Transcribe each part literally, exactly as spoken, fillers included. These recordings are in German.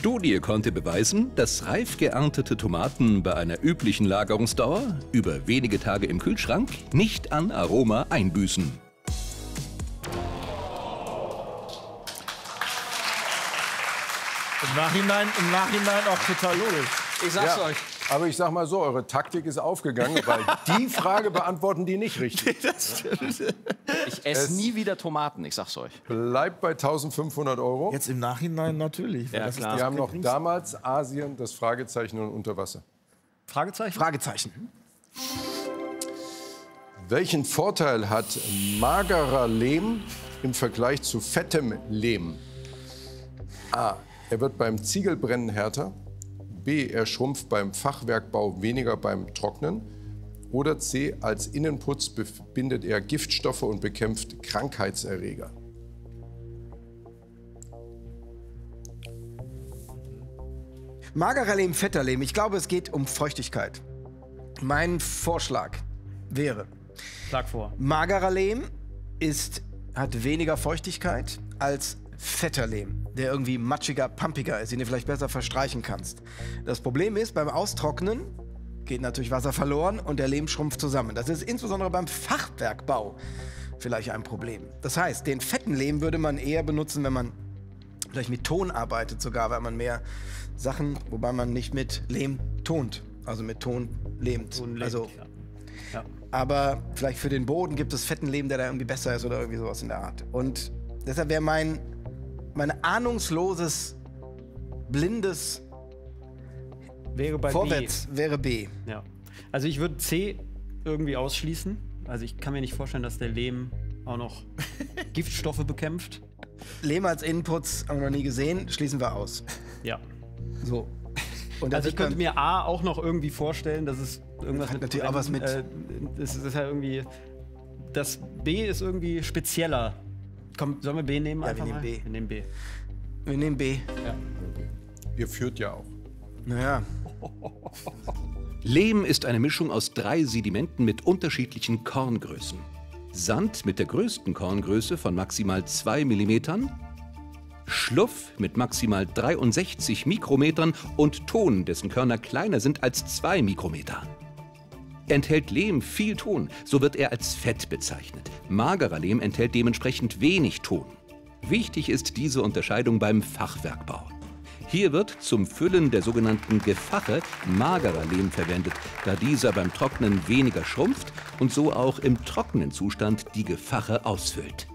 Studie konnte beweisen, dass reif geerntete Tomaten bei einer üblichen Lagerungsdauer über wenige Tage im Kühlschrank nicht an Aroma einbüßen. Im Nachhinein, im Nachhinein auch total logisch. Ich sag's Ja, euch. aber ich sag mal so, eure Taktik ist aufgegangen, weil die Frage beantworten die nicht richtig. Das stimmt. Ich esse nie wieder Tomaten, ich sag's euch. Bleibt bei eintausendfünfhundert Euro. Jetzt im Nachhinein natürlich. weil Ja, das ist klar. das Wir haben noch geringste. damals Asien, das Fragezeichen und unter Wasser. Fragezeichen? Fragezeichen. Welchen Vorteil hat magerer Lehm im Vergleich zu fettem Lehm? A. Er wird beim Ziegelbrennen härter. B. Er schrumpft beim Fachwerkbau weniger beim Trocknen. Oder C. Als Innenputz bindet er Giftstoffe und bekämpft Krankheitserreger. Magerer Lehm, fetter Lehm. Ich glaube, es geht um Feuchtigkeit. Mein Vorschlag wäre, Schlag vor. magerer Lehm ist, hat weniger Feuchtigkeit als fetter Lehm, der irgendwie matschiger, pumpiger ist, den du vielleicht besser verstreichen kannst. Das Problem ist, beim Austrocknen geht natürlich Wasser verloren und der Lehm schrumpft zusammen. Das ist insbesondere beim Fachwerkbau vielleicht ein Problem. Das heißt, den fetten Lehm würde man eher benutzen, wenn man vielleicht mit Ton arbeitet sogar, weil man mehr Sachen, wobei man nicht mit Lehm tont, also mit Ton lehmt. Ton lebt, also, ja. Ja. aber vielleicht für den Boden gibt es fetten Lehm, der da irgendwie besser ist oder irgendwie sowas in der Art. Und deshalb wäre mein, mein ahnungsloses, blindes Wäre bei Vorwärts wäre B. B. Ja. Also ich würde C irgendwie ausschließen. Also ich kann mir nicht vorstellen, dass der Lehm auch noch Giftstoffe bekämpft. Lehm als Inputs haben wir noch nie gesehen, schließen wir aus. Ja. So. Und das Also ich wird könnte beim- mir A auch noch irgendwie vorstellen, dass es irgendwas Hat mit natürlich auch was mit- Äh, das ist ja irgendwie. Das B ist irgendwie spezieller. Komm, sollen wir B nehmen? Ja, wir einfach nehmen mal? B. Wir nehmen B. Wir nehmen B. Ihr führt ja auch. Naja. Lehm ist eine Mischung aus drei Sedimenten mit unterschiedlichen Korngrößen. Sand mit der größten Korngröße von maximal zwei Millimetern, Schluff mit maximal dreiundsechzig Mikrometern und Ton, dessen Körner kleiner sind als zwei Mikrometer. Enthält Lehm viel Ton, so wird er als Fett bezeichnet. Magerer Lehm enthält dementsprechend wenig Ton. Wichtig ist diese Unterscheidung beim Fachwerkbau. Hier wird zum Füllen der sogenannten Gefache magerer Lehm verwendet, da dieser beim Trocknen weniger schrumpft und so auch im trockenen Zustand die Gefache ausfüllt.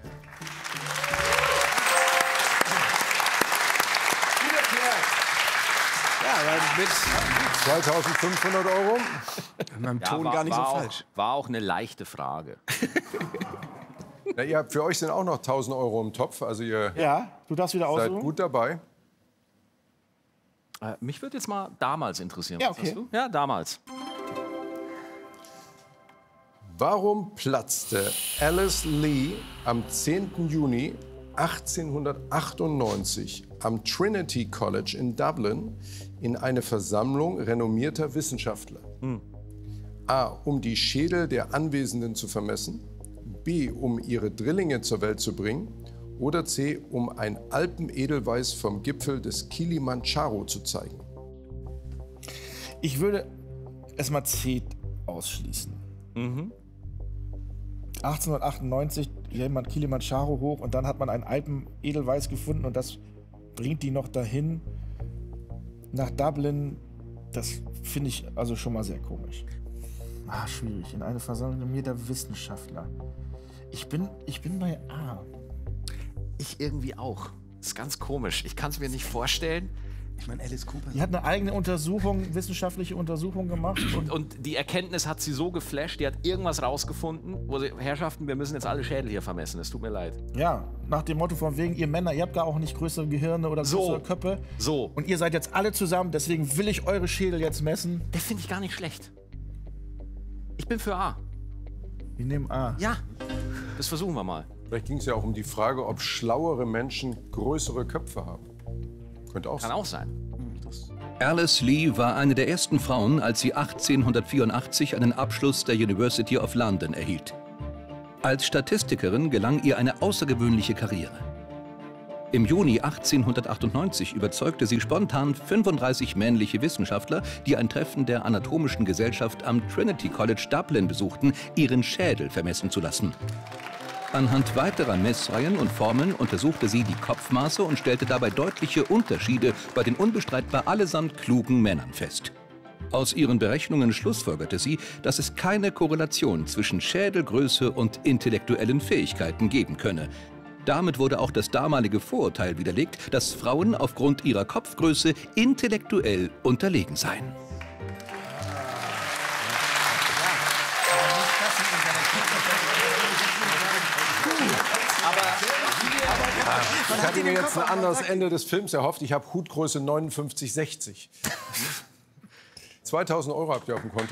Ja, weil mit zweitausendfünfhundert Euro. meinem Ton war, gar nicht so war auch, falsch. War auch eine leichte Frage. Na, ihr habt, für euch sind auch noch tausend Euro im Topf. Also ihr Ja, du darfst wieder seid aussuchen. gut dabei. Äh, mich würde jetzt mal damals interessieren. Ja, Was okay. sagst du? Ja, damals. Warum platzte Alice Lee am zehnten Juni achtzehnhundertachtundneunzig am Trinity College in Dublin in eine Versammlung renommierter Wissenschaftler? A. Um die Schädel der Anwesenden zu vermessen. B. Um ihre Drillinge zur Welt zu bringen. Oder C. Um ein Alpenedelweiß vom Gipfel des Kilimandscharo zu zeigen. Ich würde erstmal C ausschließen. achtzehnhundertachtundneunzig jemand Kilimandscharo hoch und dann hat man ein Alpen-Edelweiß gefunden und das bringt die noch dahin nach Dublin. Das finde ich also schon mal sehr komisch. Ah, schwierig. In eine Versammlung mir der Wissenschaftler. Ich bin, ich bin bei A. Ich irgendwie auch. Das ist ganz komisch. Ich kann es mir nicht vorstellen. Ich meine, Alice Cooper. Die hat eine eigene Untersuchung, wissenschaftliche Untersuchung gemacht. Und Und die Erkenntnis hat sie so geflasht, die hat irgendwas rausgefunden, wo sie, Herrschaften, wir müssen jetzt alle Schädel hier vermessen. Es tut mir leid. ja, nach dem Motto von wegen, ihr Männer, ihr habt gar auch nicht größere Gehirne oder So. größere Köpfe. So. Und ihr seid jetzt alle zusammen, deswegen will ich eure Schädel jetzt messen. Der finde ich gar nicht schlecht. Ich bin für A. Wir nehmen A. Ja. Das versuchen wir mal. Vielleicht ging es ja auch um die Frage, ob schlauere Menschen größere Köpfe haben. Könnte auch Kann sein. auch sein. Alice Lee war eine der ersten Frauen, als sie achtzehnhundertvierundachtzig einen Abschluss der University of London erhielt. Als Statistikerin gelang ihr eine außergewöhnliche Karriere. Im Juni achtzehnhundertachtundneunzig überzeugte sie spontan fünfunddreißig männliche Wissenschaftler, die ein Treffen der Anatomischen Gesellschaft am Trinity College Dublin besuchten, ihren Schädel vermessen zu lassen. Anhand weiterer Messreihen und Formeln untersuchte sie die Kopfmaße und stellte dabei deutliche Unterschiede bei den unbestreitbar allesamt klugen Männern fest. Aus ihren Berechnungen schlussfolgerte sie, dass es keine Korrelation zwischen Schädelgröße und intellektuellen Fähigkeiten geben könne. Damit wurde auch das damalige Vorurteil widerlegt, dass Frauen aufgrund ihrer Kopfgröße intellektuell unterlegen seien. Ich hatte mir jetzt ein anderes Ende des Films erhofft. Ich habe Hutgröße neunundfünfzig sechzig. zweitausend Euro habt ihr auf dem Konto.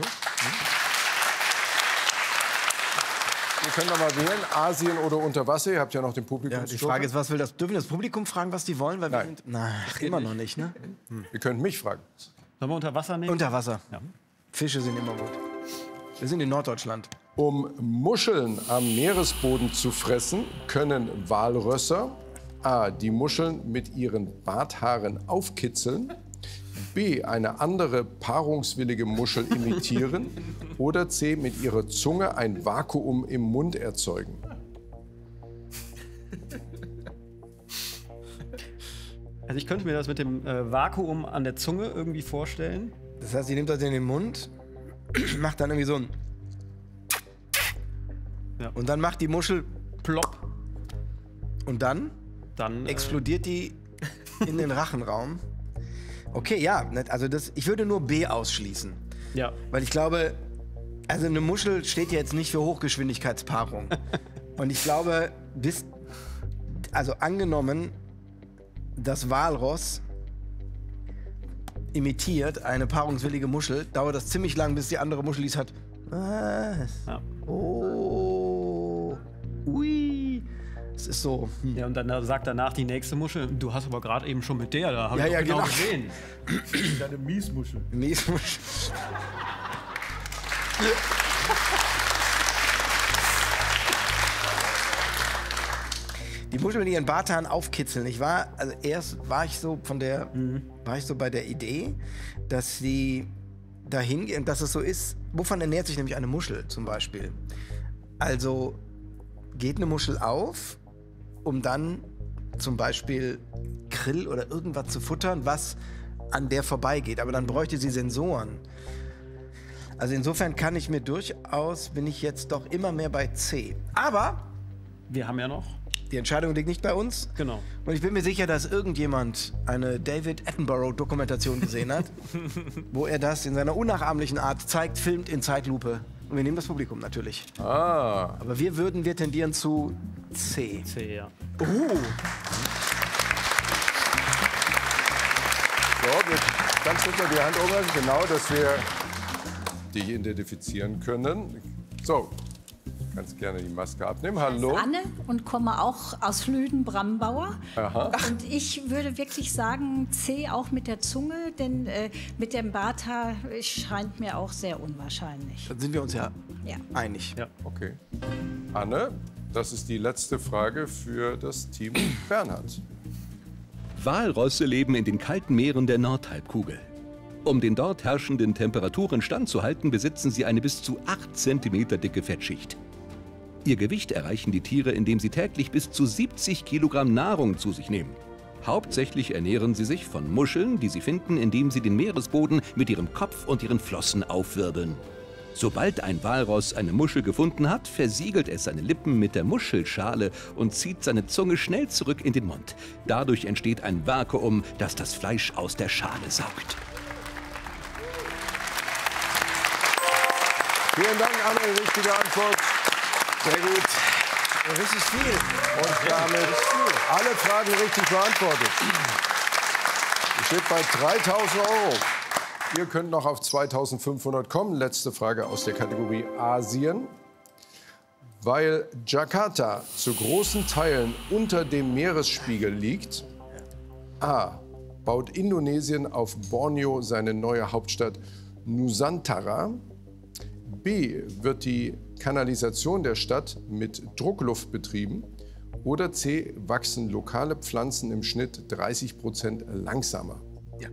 Ihr könnt noch mal wählen, Asien oder unter Wasser. Ihr habt ja noch den Publikum. Ja, die Frage ist, was will das? Dürfen wir das Publikum fragen, was die wollen? Weil wir Nein. sind, na, immer noch nicht, ne? Ihr könnt mich fragen. Sollen wir unter Wasser nehmen? Unter Wasser. Ja. Fische sind immer gut. Wir sind in Norddeutschland. Um Muscheln am Meeresboden zu fressen, können Walrösser a. die Muscheln mit ihren Barthaaren aufkitzeln, b. eine andere paarungswillige Muschel imitieren oder c. mit ihrer Zunge ein Vakuum im Mund erzeugen. Also ich könnte mir das mit dem äh, Vakuum an der Zunge irgendwie vorstellen. Das heißt, sie nimmt das in den Mund, macht dann irgendwie so ein... Ja. Und dann macht die Muschel plopp. Und dann Dann äh, explodiert die in den Rachenraum. Okay, ja, also das, ich würde nur B ausschließen. ja. Weil ich glaube, also eine Muschel steht ja jetzt nicht für Hochgeschwindigkeitspaarung. Und ich glaube, bis, also angenommen, das Walross imitiert eine paarungswillige Muschel, dauert das ziemlich lang, bis die andere Muschel dies hat. Was? Ja. Oh. Ui. Es ist so. Hm. Ja, und dann sagt danach die nächste Muschel, du hast aber gerade eben schon mit der, da habe Ja, ich ja, doch genau, genau. gesehen. Deine Miesmuschel. Miesmuschel. Die Muscheln mit ihren Barthaaren aufkitzeln. Ich war, also erst war ich so von der, mhm. war ich so bei der Idee, dass sie dahin gehen, dass es so ist. Wovon ernährt sich nämlich eine Muschel zum Beispiel? Also geht eine Muschel auf, um dann zum Beispiel Krill oder irgendwas zu futtern, was an der vorbeigeht. Aber dann bräuchte sie Sensoren. Also insofern kann ich mir durchaus, bin ich jetzt doch immer mehr bei C. Aber Wir haben ja noch. die Entscheidung liegt nicht bei uns. Genau. Und ich bin mir sicher, dass irgendjemand eine David Attenborough-Dokumentation gesehen hat, wo er das in seiner unnachahmlichen Art zeigt, filmt in Zeitlupe. Und wir nehmen das Publikum natürlich. Ah, Aber wir würden, wir tendieren zu C. C, ja. Uh. so, wir ganz kurz mal die Hand oben, genau, dass wir dich identifizieren können. So, ganz gerne die Maske abnehmen. Hallo. Ich bin Anne und komme auch aus Lüden-Brambauer. Aha. Und ich würde wirklich sagen C auch mit der Zunge, denn äh, mit dem Barthaar scheint mir auch sehr unwahrscheinlich. Dann sind wir uns ja, Ja. einig. Ja. Okay. Anne, das ist die letzte Frage für das Team Bernhard. Walrosse leben in den kalten Meeren der Nordhalbkugel. Um den dort herrschenden Temperaturen standzuhalten, besitzen sie eine bis zu acht Zentimeter dicke Fettschicht. Ihr Gewicht erreichen die Tiere, indem sie täglich bis zu siebzig Kilogramm Nahrung zu sich nehmen. Hauptsächlich ernähren sie sich von Muscheln, die sie finden, indem sie den Meeresboden mit ihrem Kopf und ihren Flossen aufwirbeln. Sobald ein Walross eine Muschel gefunden hat, versiegelt es seine Lippen mit der Muschelschale und zieht seine Zunge schnell zurück in den Mund. Dadurch entsteht ein Vakuum, das das Fleisch aus der Schale saugt. Vielen Dank, Anne. Richtige Antwort. Sehr gut. Richtig viel. Und damit alle Fragen richtig beantwortet. Es steht bei dreitausend Euro. Ihr könnt noch auf zweitausendfünfhundert kommen. Letzte Frage aus der Kategorie Asien. Weil Jakarta zu großen Teilen unter dem Meeresspiegel liegt, A. baut Indonesien auf Borneo seine neue Hauptstadt Nusantara. B. wird die Kanalisation der Stadt mit Druckluft betrieben. Oder C, wachsen lokale Pflanzen im Schnitt dreißig Prozent langsamer? Ja.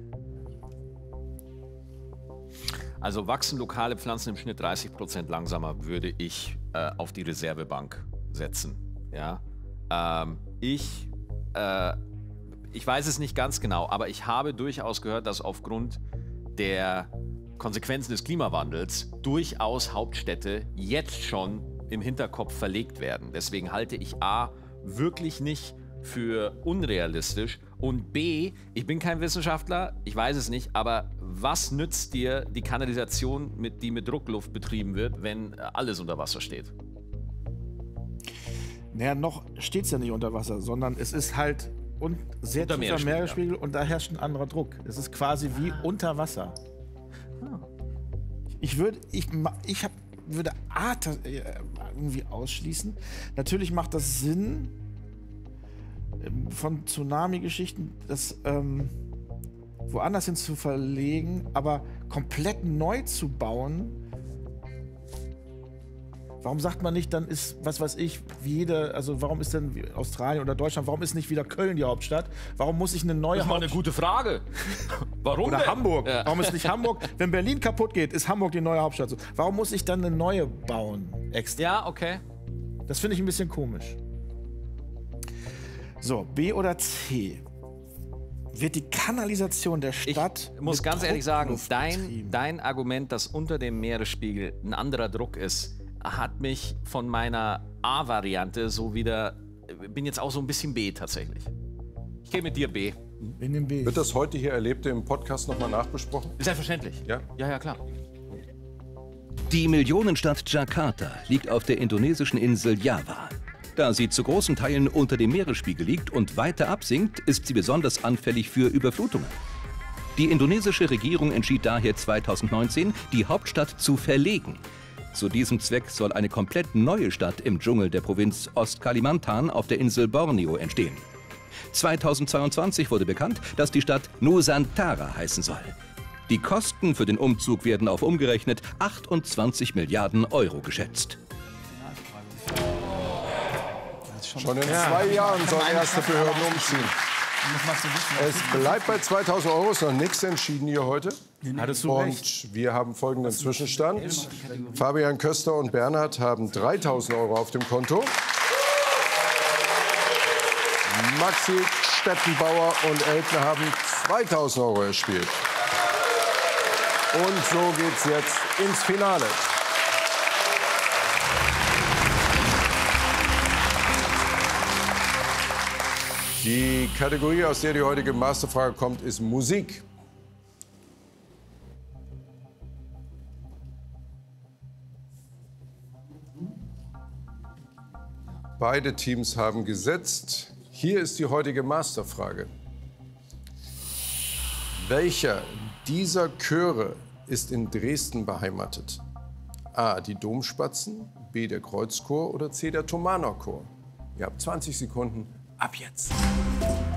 Also wachsen lokale Pflanzen im Schnitt dreißig Prozent langsamer, würde ich äh, auf die Reservebank setzen. Ja? Ähm, ich, äh, ich weiß es nicht ganz genau, aber ich habe durchaus gehört, dass aufgrund der Konsequenzen des Klimawandels durchaus Hauptstädte jetzt schon im Hinterkopf verlegt werden. Deswegen halte ich A, wirklich nicht für unrealistisch und B, ich bin kein Wissenschaftler, ich weiß es nicht, aber was nützt dir die Kanalisation, mit, die mit Druckluft betrieben wird, wenn alles unter Wasser steht? Naja, noch steht es ja nicht unter Wasser, sondern es ist halt un sehr Unter tiefer Meeresspiegel, Meeresspiegel ja. und da herrscht ein anderer Druck. Es ist quasi wie unter Wasser. Ich würde, ich, ma- ich hab, würde A ta- äh, irgendwie ausschließen. Natürlich macht das Sinn ähm, von Tsunami-Geschichten, das ähm, woanders hin zu verlegen, aber komplett neu zu bauen. Warum sagt man nicht, dann ist, was weiß ich, wie jeder, also warum ist denn Australien oder Deutschland, warum ist nicht wieder Köln die Hauptstadt? Warum muss ich eine neue Das ist mal eine Hauptstadt? gute Frage. Warum Oder denn? Hamburg. Ja. Warum ist nicht Hamburg? Wenn Berlin kaputt geht, ist Hamburg die neue Hauptstadt. So. Warum muss ich dann eine neue bauen? Extra. Ja, okay. Das finde ich ein bisschen komisch. So, B oder C? Wird die Kanalisation der Ich Stadt. muss mit ganz ehrlich sagen, Druckluft dein, betrieben? dein Argument, dass unter dem Meeresspiegel ein anderer Druck ist, hat mich von meiner A-Variante so wieder, bin jetzt auch so ein bisschen B tatsächlich. Ich gehe mit dir B. In dem B. Wird das heute hier Erlebte im Podcast nochmal nachbesprochen? Selbstverständlich. Ja? Ja, ja, klar. Die Millionenstadt Jakarta liegt auf der indonesischen Insel Java. Da sie zu großen Teilen unter dem Meeresspiegel liegt und weiter absinkt, ist sie besonders anfällig für Überflutungen. Die indonesische Regierung entschied daher zweitausendneunzehn, die Hauptstadt zu verlegen. Zu diesem Zweck soll eine komplett neue Stadt im Dschungel der Provinz Ostkalimantan auf der Insel Borneo entstehen. zweitausendzweiundzwanzig wurde bekannt, dass die Stadt Nusantara heißen soll. Die Kosten für den Umzug werden auf umgerechnet achtundzwanzig Milliarden Euro geschätzt. Schon in zwei Jahren sollen erste Behörden umziehen. Es bleibt bei zweitausend Euro, ist noch nichts entschieden hier heute. Hattest du recht. Und wir haben folgenden Zwischenstand. Fabian Köster und Bernhard haben dreitausend Euro auf dem Konto. Maxi Stettenbauer und Elke haben zweitausend Euro erspielt. Und so geht's jetzt ins Finale. Die Kategorie, aus der die heutige Masterfrage kommt, ist Musik. Beide Teams haben gesetzt. Hier ist die heutige Masterfrage. Welcher dieser Chöre ist in Dresden beheimatet? A, die Domspatzen, B, der Kreuzchor oder C, der Thomanerchor? Ihr habt zwanzig Sekunden. Ab jetzt.